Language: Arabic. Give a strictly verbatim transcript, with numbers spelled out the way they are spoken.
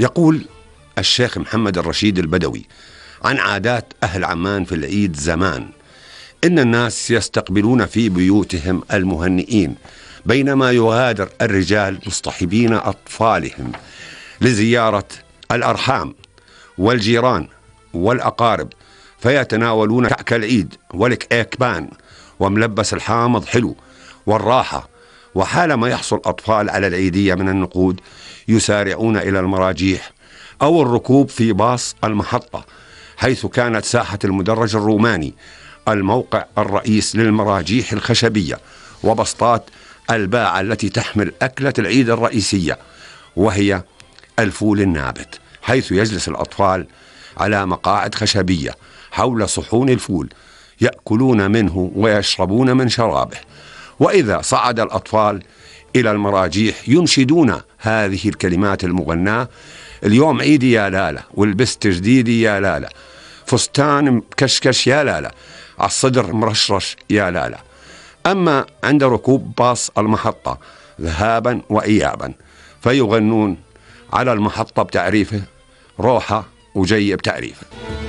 يقول الشيخ محمد الرشيد البدوي عن عادات أهل عمان في العيد زمان: إن الناس يستقبلون في بيوتهم المهنئين، بينما يغادر الرجال مصطحبين أطفالهم لزيارة الأرحام والجيران والأقارب، فيتناولون كعك العيد والكيكبان وملبس الحامض حلو والراحة. وحالما يحصل أطفال على العيدية من النقود يسارعون إلى المراجيح أو الركوب في باص المحطة، حيث كانت ساحة المدرج الروماني الموقع الرئيس للمراجيح الخشبية وبسطات الباعة التي تحمل أكلة العيد الرئيسية، وهي الفول النابت، حيث يجلس الأطفال على مقاعد خشبية حول صحون الفول يأكلون منه ويشربون من شرابه. وإذا صعد الأطفال إلى المراجيح ينشدون هذه الكلمات المغناة: اليوم عيدي يا لالا، ولبست جديدي يا لالا، فستان مكشكش يا لالا، عالصدر مرشرش يا لالا. أما عند ركوب باص المحطة ذهابا وإيابا فيغنون على المحطة بتعريفه، روحة وجاي بتعريفه.